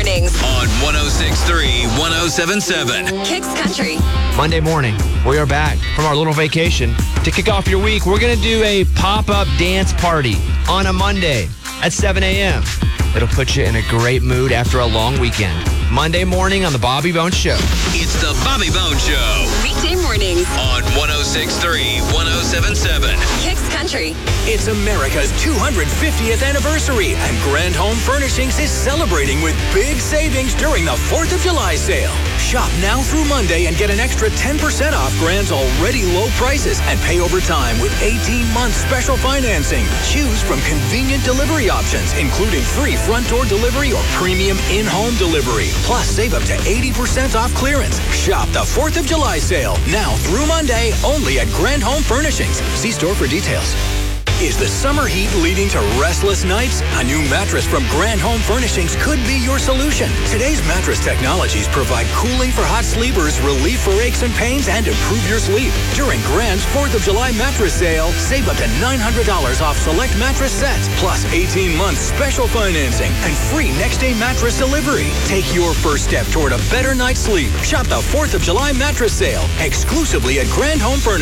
mornings on 106.3, 107.7. Kicks Country. Monday morning, we are back from our little vacation. To kick off your week, we're going to do a pop-up dance party on a Monday at 7 a.m. It'll put you in a great mood after a long weekend. Monday morning on The Bobby Bones Show. It's The Bobby Bones Show Weekday mornings on 106.3, 107.7. Kicks Country. It's America's 250th anniversary, and Grand Home Furnishings is celebrating with big savings during the 4th of July sale. Shop now through Monday and get an extra 10% off Grand's already low prices and pay over time with 18-month special financing. Choose from convenient delivery options, including free front door delivery or premium in-home delivery. Plus, save up to 80% off clearance. Shop the 4th of July sale now through Monday only at Grand Home Furnishings. See store for details. Is the summer heat leading to restless nights? A new mattress from Grand Home Furnishings could be your solution. Today's mattress technologies provide cooling for hot sleepers, relief for aches and pains, and improve your sleep. During Grand's 4th of July mattress sale, save up to $900 off select mattress sets, plus 18-month special financing and free next-day mattress delivery. Take your first step toward a better night's sleep. Shop the 4th of July mattress sale exclusively at Grand Home Furnishings.